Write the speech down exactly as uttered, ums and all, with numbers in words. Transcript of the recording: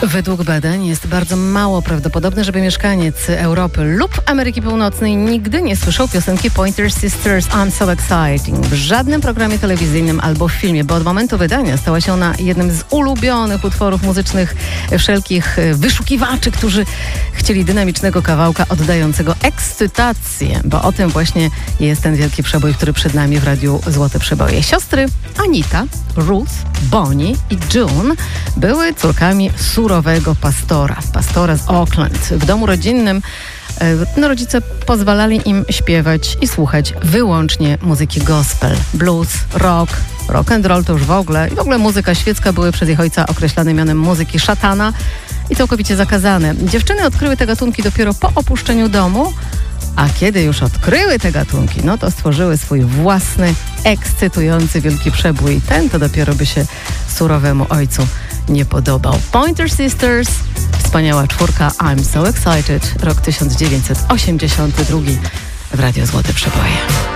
Według badań jest bardzo mało prawdopodobne, żeby mieszkaniec Europy lub Ameryki Północnej nigdy nie słyszał piosenki Pointer Sisters I'm So Exciting w żadnym programie telewizyjnym albo w filmie, bo od momentu wydania stała się ona jednym z ulubionych utworów muzycznych wszelkich wyszukiwaczy, którzy chcieli dynamicznego kawałka oddającego ekscytację, bo o tym właśnie jest ten wielki przebój, który przed nami w Radiu Złote Przeboje. Siostry Anita, Ruth, Bonnie i June były córkami surowego pastora, pastora z Oakland. W domu rodzinnym no, rodzice pozwalali im śpiewać i słuchać wyłącznie muzyki gospel, blues, rock, rock and roll to już w ogóle i w ogóle muzyka świecka były przez ich ojca określane mianem muzyki szatana i całkowicie zakazane. Dziewczyny odkryły te gatunki dopiero po opuszczeniu domu, a kiedy już odkryły te gatunki, no to stworzyły swój własny, ekscytujący wielki przebój. Ten to dopiero by się surowemu ojcu nie podobał. Pointer Sisters, wspaniała czwórka I'm So Excited, rok tysiąc dziewięćset osiemdziesiąty drugi w Radio Złote Przeboje.